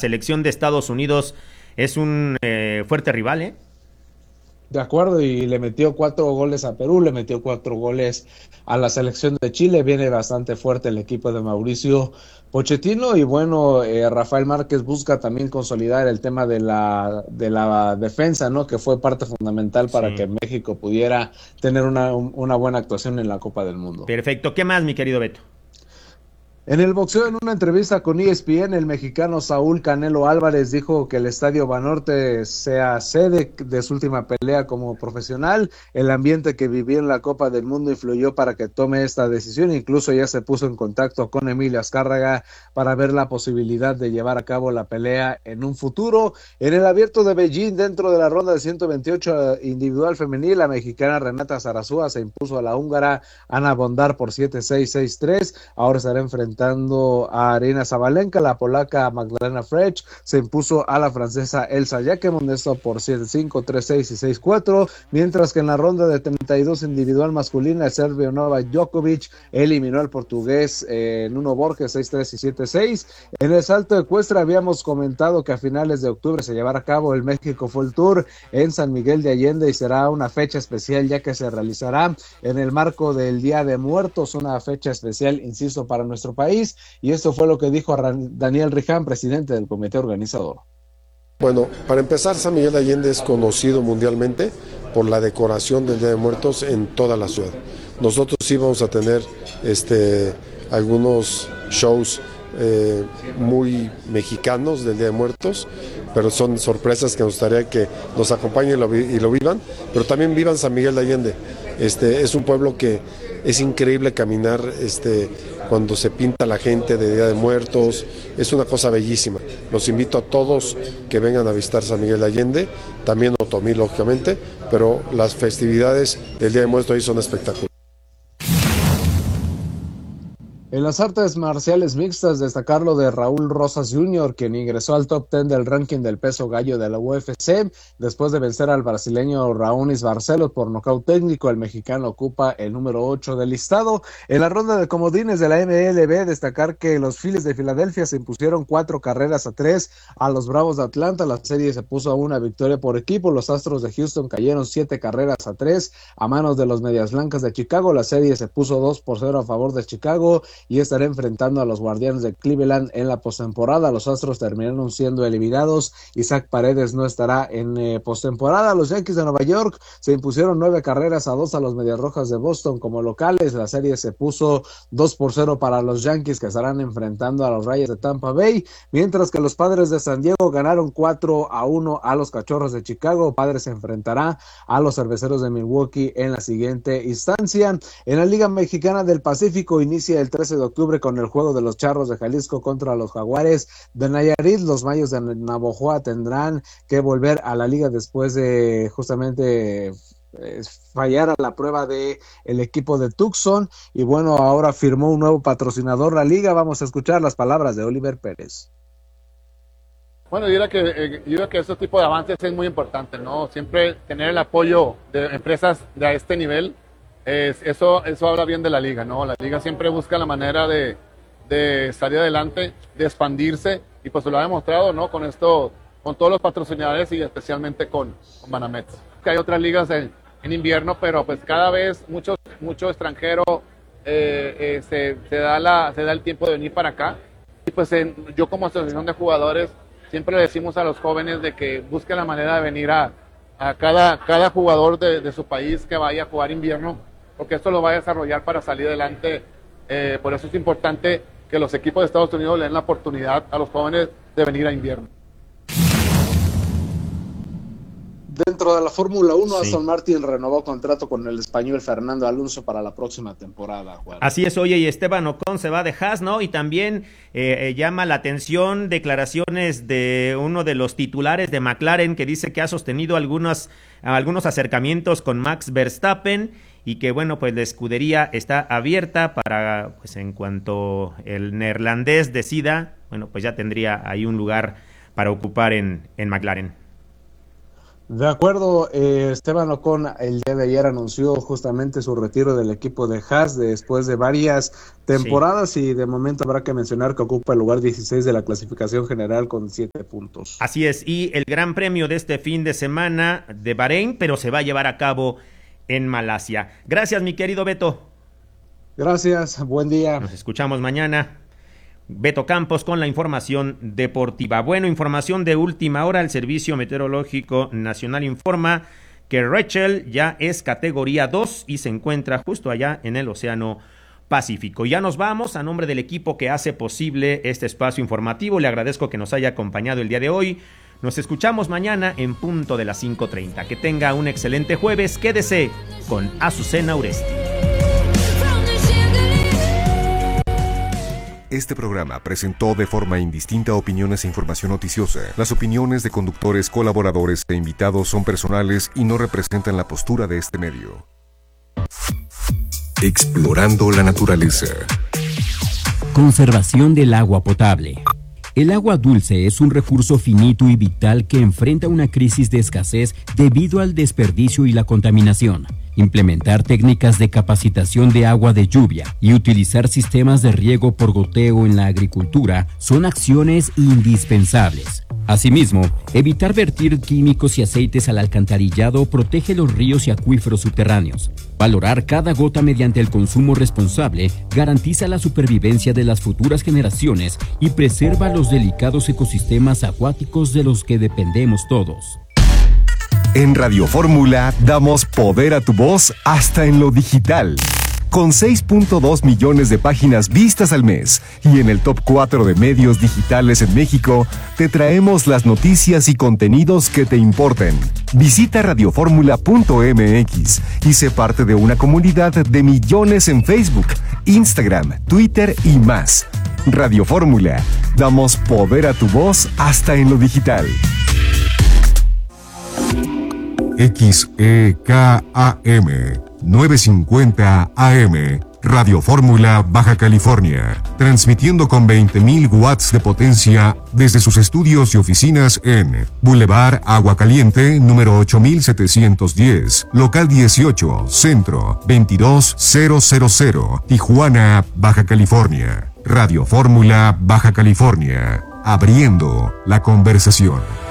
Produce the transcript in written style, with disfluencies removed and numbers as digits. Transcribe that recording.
selección de Estados Unidos es un fuerte rival, ¿eh? De acuerdo, y le metió 4 goles a Perú, le metió 4 goles a la selección de Chile. Viene bastante fuerte el equipo de Mauricio Pochettino, y bueno, Rafael Márquez busca también consolidar el tema de la defensa, ¿no? Que fue parte fundamental para Sí. que México pudiera tener una buena actuación en la Copa del Mundo. Perfecto. ¿Qué más, mi querido Beto? En el boxeo, en una entrevista con ESPN, el mexicano Saúl Canelo Álvarez dijo que el Estadio Banorte sea sede de su última pelea como profesional. El ambiente que vivió en la Copa del Mundo influyó para que tome esta decisión. Incluso ya se puso en contacto con Emilio Azcárraga para ver la posibilidad de llevar a cabo la pelea en un futuro. En el Abierto de Beijing, dentro de la ronda de 128 individual femenil, la mexicana Renata Zarazúa se impuso a la húngara Ana Bondar por 7-6, 6-3. Ahora estará enfrentando a Arina Zabalenka. La polaca Magdalena Frech se impuso a la francesa Elsa Jacquemont, esto por 7-5, 3-6 y 6-4, mientras que en la ronda de 32 individual masculina, el serbio Novak Djokovic eliminó al portugués Nuno Borges 6-3 y 7-6. En el salto ecuestre habíamos comentado que a finales de octubre se llevará a cabo el México Full Tour en San Miguel de Allende, y será una fecha especial ya que se realizará en el marco del Día de Muertos, una fecha especial, insisto, para nuestro país, y esto fue lo que dijo Daniel Riján, presidente del comité organizador. Bueno, para empezar, San Miguel de Allende es conocido mundialmente por la decoración del Día de Muertos en toda la ciudad. Nosotros sí vamos a tener algunos shows muy mexicanos del Día de Muertos, pero son sorpresas que nos gustaría que nos acompañen y lo vivan, pero también vivan San Miguel de Allende. Es un pueblo que es increíble caminar cuando se pinta la gente de Día de Muertos, es una cosa bellísima. Los invito a todos que vengan a visitar San Miguel de Allende, también Otomí, lógicamente, pero las festividades del Día de Muertos ahí son espectaculares. En las artes marciales mixtas, destacar lo de Raúl Rosas Jr., quien ingresó al top 10 del ranking del peso gallo de la UFC después de vencer al brasileño Raonis Barcelos por nocaut técnico. El mexicano ocupa el número 8 del listado. En la ronda de comodines de la MLB, destacar que los Phillies de Filadelfia se impusieron 4-3 a los Bravos de Atlanta. La serie se puso a una victoria por equipo. Los Astros de Houston cayeron 7-3 a manos de los Medias Blancas de Chicago. La serie se puso 2-0 a favor de Chicago y estará enfrentando a los Guardianes de Cleveland en la postemporada. Los Astros terminaron siendo eliminados. Isaac Paredes no estará en postemporada. Los Yankees de Nueva York se impusieron 9-2 a los Medias Rojas de Boston como locales. La serie se puso 2-0 para los Yankees, que estarán enfrentando a los Rayos de Tampa Bay, mientras que los Padres de San Diego ganaron 4-1 a los Cachorros de Chicago. Padres se enfrentará a los Cerveceros de Milwaukee en la siguiente instancia. En la Liga Mexicana del Pacífico inicia el 13 de octubre con el juego de los Charros de Jalisco contra los Jaguares de Nayarit. Los Mayos de Navojoa tendrán que volver a la liga después de justamente fallar a la prueba de el equipo de Tucson, y bueno, ahora firmó un nuevo patrocinador la liga. Vamos a escuchar las palabras de Oliver Pérez. Bueno, yo diría que ese tipo de avances es muy importante, ¿no? Siempre tener el apoyo de empresas de este nivel, eso habla bien de la liga, ¿no? La liga siempre busca la manera de salir adelante, de expandirse, y pues lo ha demostrado, ¿no? Con todos los patrocinadores y especialmente con Banamex. Que hay otras ligas en invierno, pero pues cada vez mucho extranjero se da el tiempo de venir para acá. Y pues yo como asociación de jugadores siempre le decimos a los jóvenes de que busquen la manera de venir a cada jugador de su país que vaya a jugar invierno, porque esto lo va a desarrollar para salir adelante. Por eso es importante que los equipos de Estados Unidos le den la oportunidad a los jóvenes de venir a invierno. Dentro de la Fórmula 1, Sí. Aston Martin renovó contrato con el español Fernando Alonso para la próxima temporada, Juan. Así es, oye, y Esteban Ocon se va de Haas, ¿no? Y también llama la atención declaraciones de uno de los titulares de McLaren, que dice que ha sostenido algunos acercamientos con Max Verstappen, y que bueno, pues la escudería está abierta para, pues en cuanto el neerlandés decida, bueno, pues ya tendría ahí un lugar para ocupar en McLaren. De acuerdo, Esteban Ocon el día de ayer anunció justamente su retiro del equipo de Haas después de varias temporadas, sí. Y de momento habrá que mencionar que ocupa el lugar 16 de la clasificación general con 7 puntos. Así es, y el gran premio de este fin de semana de Bahrein, pero se va a llevar a cabo en Malasia. Gracias, mi querido Beto. Gracias, buen día. Nos escuchamos mañana. Beto Campos con la información deportiva. Bueno, información de última hora. El Servicio Meteorológico Nacional informa que Rachel ya es categoría 2 y se encuentra justo allá en el Océano Pacífico. Ya nos vamos. A nombre del equipo que hace posible este espacio informativo, le agradezco que nos haya acompañado el día de hoy. Nos escuchamos mañana en punto de las 5:30. Que tenga un excelente jueves. Quédese con Azucena Uresti. Este programa presentó de forma indistinta opiniones e información noticiosa. Las opiniones de conductores, colaboradores e invitados son personales y no representan la postura de este medio. Explorando la naturaleza. Conservación del agua potable. El agua dulce es un recurso finito y vital que enfrenta una crisis de escasez debido al desperdicio y la contaminación. Implementar técnicas de capacitación de agua de lluvia y utilizar sistemas de riego por goteo en la agricultura son acciones indispensables. Asimismo, evitar vertir químicos y aceites al alcantarillado protege los ríos y acuíferos subterráneos. Valorar cada gota mediante el consumo responsable garantiza la supervivencia de las futuras generaciones y preserva los delicados ecosistemas acuáticos de los que dependemos todos. En Radio Fórmula damos poder a tu voz hasta en lo digital. Con 6.2 millones de páginas vistas al mes y en el top 4 de medios digitales en México, te traemos las noticias y contenidos que te importen. Visita radioformula.mx y sé parte de una comunidad de millones en Facebook, Instagram, Twitter y más. Radio Fórmula, damos poder a tu voz hasta en lo digital. XEKAM 950 AM, Radio Fórmula, Baja California, transmitiendo con 20.000 watts de potencia desde sus estudios y oficinas en Boulevard Agua Caliente, número 8710, local 18, centro 22000, Tijuana, Baja California. Radio Fórmula, Baja California, abriendo la conversación.